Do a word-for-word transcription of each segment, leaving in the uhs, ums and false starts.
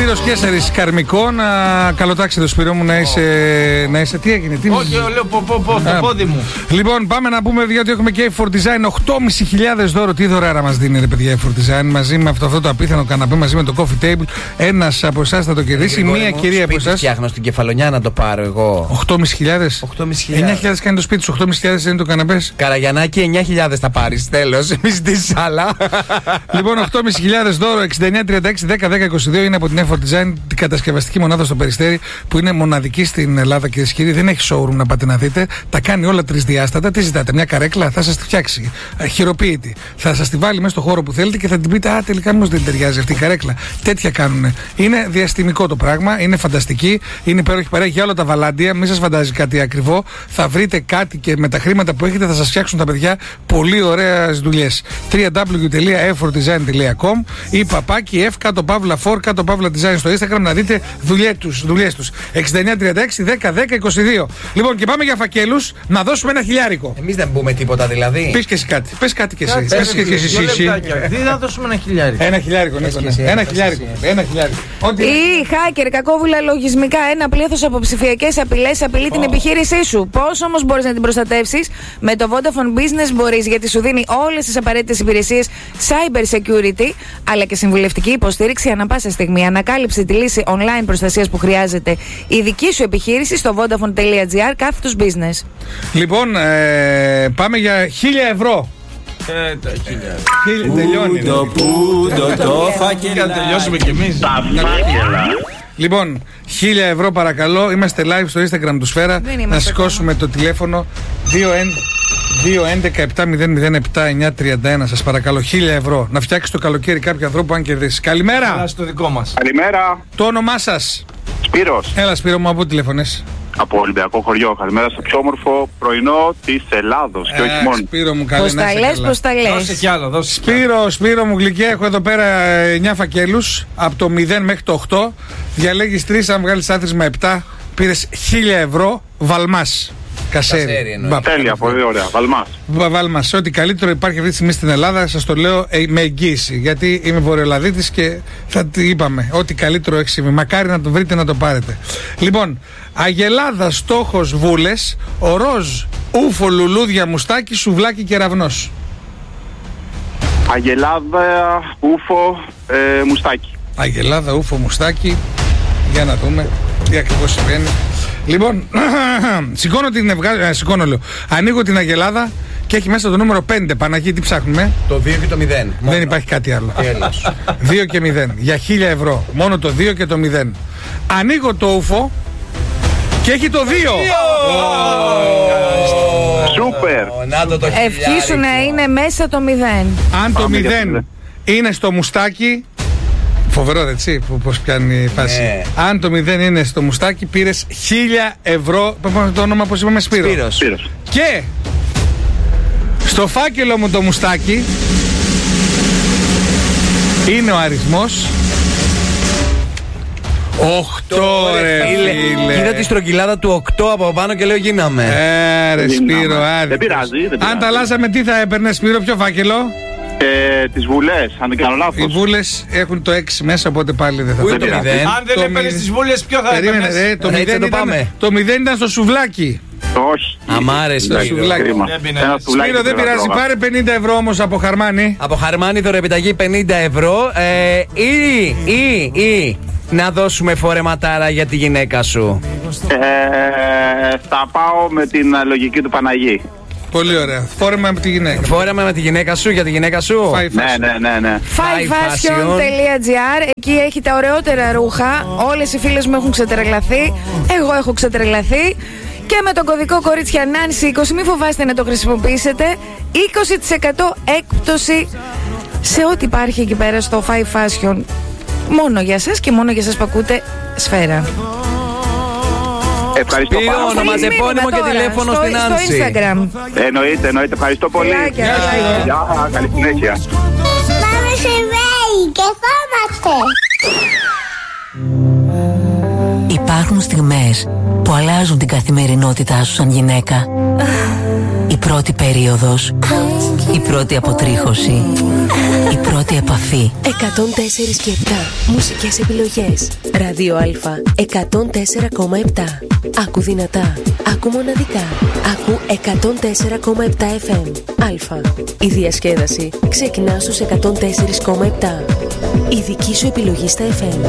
Σπύρος Κέσσαρης Καρμικό. Να καλοτάξει το Σπύρο μου να είσαι, να είσαι... Τι έγινε, τι... Όχι, λέω πω πω πω το πόδι μου. Λοιπόν, πάμε να πούμε γιατί έχουμε και έι φορ Design οκτώ χιλιάδες πεντακόσια δώρο. Τι δωράρα μας δίνει ρε παιδιά έι φορ Design, μαζί με αυτό, αυτό το απίθανο καναπέ, μαζί με το coffee table. Ένας από εσάς θα το κερδίσει, μία κυρία από εσάς. Φτιάχνω στην Κεφαλονιά να το πάρω εγώ. οκτώ χιλιάδες πεντακόσια. εννιά χιλιάδες κάνει το σπίτι σου, οκτώ χιλιάδες είναι το καναπές. Καραγιανάκι, εννιά χιλιάδες θα πάρεις. Τέλος, μη ζητήσεις άλλα. Λοιπόν, οκτώ χιλιάδες πεντακόσια δώρο, εξήντα εννιά τριάντα έξι δέκα δέκα είκοσι δύο είναι από την έι φορ Design, την κατασκευαστική μονάδα στο Περιστέρι, που είναι μοναδική στην Ελλάδα, κυρίες και κύριοι. Δεν έχει showroom να πάτε να δείτε. Τα κάνει όλα τρισδιάστατα. Τι ζητάτε, μια καρέκλα, θα σας τη φτιάξει. Χειροποίητη. Θα σας τη βάλει μέσα στο χώρο που θέλετε και θα την πείτε, α, τελικά μήπως δεν ταιριάζει αυτή η καρέκλα. Τέτοια κάνουν. Είναι διαστημικό το πράγμα, είναι φανταστική, είναι υπέροχη, παρέχει για όλα τα βαλάντια. Μην σας φαντάζει κάτι ακριβό. Θα βρείτε κάτι και με τα χρήματα που έχετε θα σας φτιάξουν τα παιδιά πολύ ωραίες δουλειές. double-u double-u double-u τελεία έι φορ design τελεία com ή παπάκι F κάτω παύλα φορ κάτω παύλα design στο Instagram να δείτε δουλειές τους, δουλειές τους. εξήντα εννιά τριάντα έξι δέκα δέκα είκοσι δύο. Λοιπόν, και πάμε για φακέλους να δώσουμε ένα χιλιάρικο. Εμείς δεν πούμε τίποτα δηλαδή. Πες και εσύ κάτι. Πες κάτι και εσύ. Πες και εσύ. Τι θα δώσουμε ένα χιλιάρικο. Ένα χιλιάρικο, ναι. Ένα χιλιάρικο. Ένα χιλιάρικο. Ή hacker, κακόβουλα λογισμικά, ένα πλήθος από ψηφιακές απειλές απειλεί την επιχείρησή σου. Πώς όμως μπορείς να την προστατεύσεις? Με το Vodafone Business μπορείς, γιατί σου δίνει όλες τις απαραίτητες υπηρεσίες cyber security, αλλά και συμβουλευτική υποστήριξη ανά πάσα στιγμή. Ανακάλυψε τη λύση online προστασίας που χρειάζεται η δική σου επιχείρηση στο vodafone τελεία gr κάθετος business. Λοιπόν, ε, πάμε για χίλια ευρώ. Ε, τα χίλια. Τελειώνει. Το πούντο, το φάκελα. Να τελειώσουμε κι εμείς. Τα φάκελα. Λοιπόν, χίλια ευρώ παρακαλώ. Είμαστε live στο Instagram του Σφαίρα. Να σηκώσουμε το τηλέφωνο δύο έντεκα επτά μηδέν μηδέν επτά εννιά τριάντα ένα. Σας παρακαλώ, χίλια ευρώ. Να φτιάξει το καλοκαίρι κάποιο ανθρώπου αν κερδίσει. Καλημέρα. Έλα στο δικό μας. Καλημέρα. Το όνομά σας? Σπύρος. Έλα Σπύρο μου, από τηλεφωνές? Από Ολυμπιακό χωριό. Καλημέρα στο πιο όμορφο πρωινό της Ελλάδος και όχι Ε, μόνο. Σπύρο μου, καλή Πώς να τα είσαι λες, καλά. πώς τα λες. Δώσε κι άλλο, δώσε κι άλλο. Σπύρο, Σπύρο μου γλυκιά, έχω εδώ πέρα εννιά φακέλους από το μηδέν μέχρι το οκτώ. Διαλέγεις τρεις, αν βγάλεις άθροισμα επτά, πήρες χίλια ευρώ. Βαλμάς. Κασέρι. Κασέρι Μπα, τέλεια, πολύ ωραία. Βαλμάς. Βαλμάς. Ό,τι καλύτερο υπάρχει αυτή τη στιγμή στην Ελλάδα, σας το λέω ε, με εγγύηση. Γιατί είμαι Βορειοελλαδίτης και θα τι είπαμε. Ό,τι καλύτερο έχει συμβεί. Μακάρι να το βρείτε να το πάρετε. Λοιπόν, Αγελάδα, στόχος, βούλες, ο ροζ, ούφο, λουλούδια, μουστάκι, σουβλάκι, κεραυνός. Αγελάδα, ούφο, ε, μουστάκι. Αγελάδα, ούφο, μουστάκι. Για να δούμε τι ακριβώς συμβαίνει. Λοιπόν, σηκώνω την ευγα... σηκώνω λέω. Ανοίγω την Αγελάδα και έχει μέσα το νούμερο πέντε. Παναγί, τι ψάχνουμε? Το δύο και το μηδέν. Δεν υπάρχει κάτι άλλο. Τέλος. δύο και μηδέν. Για χίλια ευρώ. Μόνο το δύο και το μηδέν. Ανοίγω το ούφο και έχει το δύο. Σούπερ. Να το το Ευχή σου να είναι μέσα το μηδέν. Αν το Πάμε για μηδέν μηδέν. είναι στο μουστάκι. Φοβερό, έτσι, που πώς πιάνει η φάση. Ναι. Αν το μηδέν είναι στο μουστάκι, πήρες χίλια ευρώ. Πάμε το όνομα, πώς είπαμε, Σπύρο. Σπύρος. Σπύρος. Και στο φάκελο μου το μουστάκι είναι ο αριθμός οκτώ, ρε φίλε. Κοίτα τη στρογγυλάδα του οκτώ από πάνω και λέω γίναμε. Ε, ρε Σπύρο, Δεν άδικος. πειράζει, δεν πειράζει. Αν τα αλλάζαμε, τι θα έπαιρνε, Σπύρο, ποιο φάκελο? Ε, τις βουλές, αν δεν κάνω Οι λάθος. βούλες έχουν το έξι μέσα, οπότε πάλι δεν θα Πού είναι το το πειράζει. μηδέν? Αν δεν Το έπαιρνες μηδέν. τις βούλες, ποιο θα Περίμενε, έπαιρνες? ρε, το Έτσι μηδέν το ήταν, πάμε. το μηδέν ήταν στο σουβλάκι. Όχι. Αμάρες το Εντάξει, σουβλάκι. κρίμα. Δεν πειράζει. Ένα σουβλάκι Σπύρο, δεν πρέπει να πειράζει, τρώγα. πάρε πενήντα ευρώ όμως από Χαρμάνι. Από Χαρμάνι δωρεπιταγή πενήντα ευρώ. Ε, ή, ή, ή να δώσουμε φορεματάρα για τη γυναίκα σου. Ε, θα πάω με την ε, λογική του Παναγί. Πολύ ωραία. Φόρεμα με τη γυναίκα. Φόρεμα με τη γυναίκα σου για τη γυναίκα σου. Five Ναι, fashion. ναι, ναι, ναι. five fashion τελεία gr. Εκεί έχει τα ωραιότερα ρούχα. Όλες οι φίλες μου έχουν ξετρελαθεί. Εγώ έχω ξετρελαθεί. Και με τον κωδικό κορίτσια Νάνση είκοσι, μην φοβάστε να το χρησιμοποιήσετε. είκοσι τοις εκατό έκπτωση σε ό,τι υπάρχει εκεί πέρα στο Five Fashion. Μόνο για σας και μόνο για σας που ακούτε Σφαίρα. Ευχαριστώ Σπύρο, πάρα πολύ. ονοματεπώνυμο και Τώρα, τηλέφωνο στο, στην στο Άνση. Instagram. Εννοείται, εννοείται. Ευχαριστώ πολύ. Φιλάκια, Γεια σου, φιλάκια. Γεια, καλή συνέχεια. Πάμε σε βέη και φόμαστε. Υπάρχουν στιγμές που αλλάζουν την καθημερινότητά σου σαν γυναίκα. Η πρώτη περίοδος, η πρώτη αποτρίχωση, η πρώτη επαφή. εκατόν τέσσερα και επτά μουσικές επιλογές. Ράδιο Α εκατόν τέσσερα κόμμα επτά. Άκου δυνατά, άκου μοναδικά. Άκου εκατόν τέσσερα κόμμα επτά εφ εμ. Α. Η διασκέδαση ξεκινά στους εκατόν τέσσερα κόμμα επτά. Η δική σου επιλογή στα εφ εμ.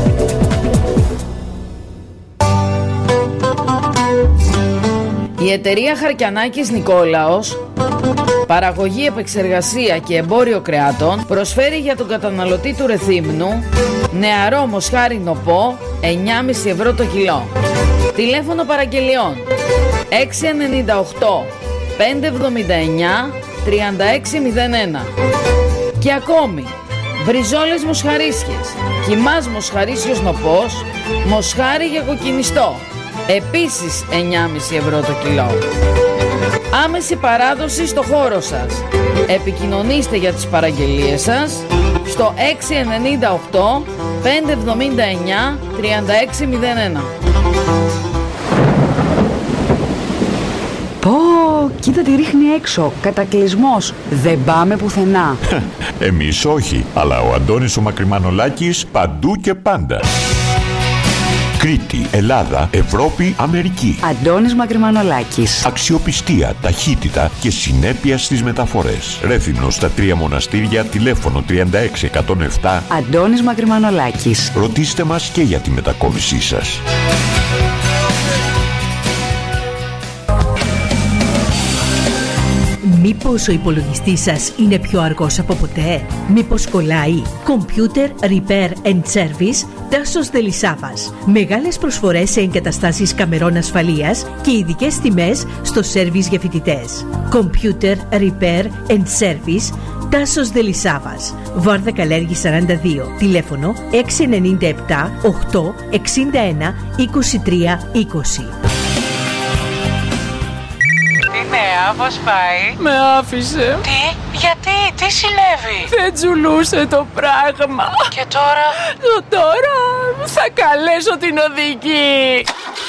Η εταιρεία Χαρκιανάκης Νικόλαος, παραγωγή, επεξεργασία και εμπόριο κρεάτων, προσφέρει για τον καταναλωτή του Ρεθύμνου νεαρό μοσχάρι νοπό εννιά κόμμα πέντε ευρώ το κιλό. Τηλέφωνο παραγγελιών έξι εννιά οκτώ πέντε εβδομήντα εννιά τριάντα έξι μηδέν ένα. Και ακόμη, μπριζόλες μοσχαρίσιες, κιμάς μοσχαρίσιος νοπός, μοσχάρι για κοκκινιστό, επίσης εννιά κόμμα πέντε ευρώ το κιλό. Άμεση παράδοση στο χώρο σας. Επικοινωνήστε για τις παραγγελίες σας στο έξι εννιά οκτώ πέντε εβδομήντα εννιά τριάντα έξι μηδέν ένα. Πω, κοίτα τι ρίχνει έξω. Κατακλυσμός. Δεν πάμε πουθενά. Εμείς όχι, αλλά ο Αντώνης ο Μακριμανολάκης παντού και πάντα. Κρήτη, Ελλάδα, Ευρώπη, Αμερική. Αντώνης Μακριμανολάκης. Αξιοπιστία, ταχύτητα και συνέπεια στις μεταφορές. Ρέθυμνο στα τρία μοναστήρια, τηλέφωνο τριάντα έξι εκατόν επτά. Αντώνης Μακριμανολάκης. Ρωτήστε μας και για τη μετακόμισή σας. Μήπως ο υπολογιστής σας είναι πιο αργός από ποτέ? Μήπως κολλάει? Computer Repair and Service Τάσος Δελισάβας. Μεγάλες προσφορές σε εγκαταστάσεις καμερών ασφαλείας και ειδικές τιμές στο σέρβις για φοιτητές. Computer Repair and Service Τάσος Δελισάβας. Βάρδα Καλέργη σαράντα δύο. Τηλέφωνο έξι εννιά επτά οκτώ εξήντα ένα είκοσι τρία είκοσι. Πώς πάει? Με άφησε. Τι? Γιατί? Τι συνέβη? Δεν τζουλούσε το πράγμα. Και τώρα? Το τώρα θα καλέσω την οδηγή.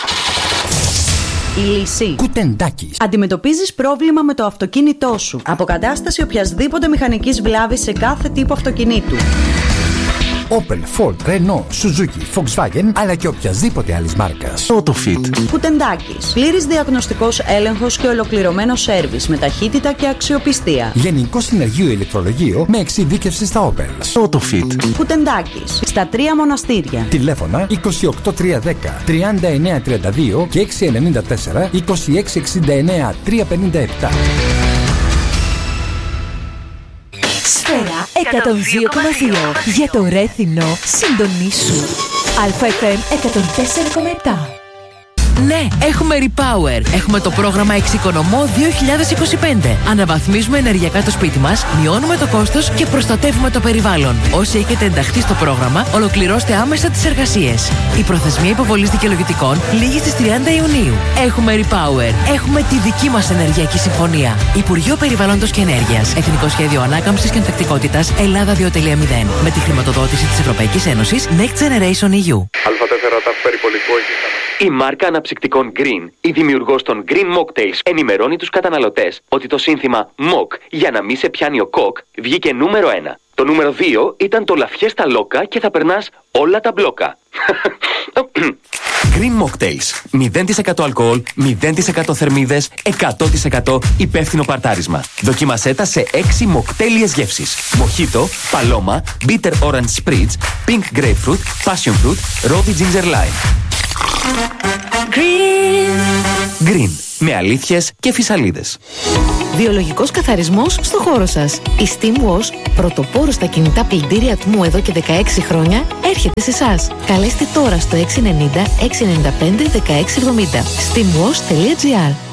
Η λύση. Κουτεντάκης. Αντιμετωπίζεις πρόβλημα με το αυτοκίνητό σου. Αποκατάσταση οποιασδήποτε μηχανικής βλάβης σε κάθε τύπο αυτοκινήτου. Opel, Ford, Renault, Suzuki, Volkswagen, αλλά και οποιασδήποτε άλλης μάρκας. AutoFit. Κουτεντάκης. Πλήρης διαγνωστικός έλεγχος και ολοκληρωμένο σέρβις με ταχύτητα και αξιοπιστία. Γενικό συνεργείο ηλεκτρολογείο με εξειδίκευση στα Opel. AutoFit. Κουτεντάκης. Στα τρία μοναστήρια. Τηλέφωνα είκοσι οκτώ τριακόσια δέκα τριάντα εννιά τριάντα δύο και έξι εννιά τέσσερα είκοσι έξι εξήντα εννιά τριακόσια πενήντα επτά. Σφαίρα εκατόν δύο κόμμα δύο. Για το Ρέθυμνο συντονίσου. ΑΕΦ εμ εκατόν τέσσερα κόμμα επτά. Ναι, έχουμε Repower. Έχουμε το πρόγραμμα Εξοικονομώ δύο χιλιάδες είκοσι πέντε. Αναβαθμίζουμε ενεργειακά το σπίτι μας, μειώνουμε το κόστος και προστατεύουμε το περιβάλλον. Όσοι έχετε ενταχθεί στο πρόγραμμα, ολοκληρώστε άμεσα τις εργασίες. Η προθεσμία υποβολής δικαιολογητικών λήγει στις τριάντα Ιουνίου. Έχουμε Repower. Έχουμε τη δική μας ενεργειακή συμφωνία. Υπουργείο Περιβάλλοντος και Ενέργειας. Εθνικό Σχέδιο Ανάκαμψης και Ανθεκτικότητας Ελλάδα δύο κόμμα μηδέν. Με τη χρηματοδότηση της Ευρωπαϊκής Ένωσης Next Generation ι γιου. Α τέσσερα ταφ περιπολικό έχει. Η μάρκα αναψυκτικών Green, η δημιουργός των Green Mocktails, ενημερώνει τους καταναλωτές ότι το σύνθημα Mock για να μη σε πιάνει ο κοκ βγήκε νούμερο ένα. Το νούμερο δύο ήταν το λαφιές στα λόκα και θα περνάς όλα τα μπλόκα. Green Mocktails. μηδέν τοις εκατό αλκοόλ, μηδέν τοις εκατό θερμίδες, εκατό τοις εκατό υπεύθυνο παρτάρισμα. Δοκίμασέ τα σε έξι μοκτέλιες γεύσεις. Μοχίτο, παλώμα, bitter orange spritz, pink grapefruit, passion fruit, rosy ginger lime. Green. Green. Με αλήθειες και φυσαλίδες. Βιολογικός καθαρισμός στο χώρο σας. Η Steam Wash, πρωτοπόρος στα κινητά πλυντήρια ατμού εδώ και δεκαέξι χρόνια, έρχεται σε εσάς. Καλέστε τώρα στο έξι εννιά μηδέν έξι εννιά πέντε ένα έξι εβδομήντα. steamwash τελεία τζι άρ.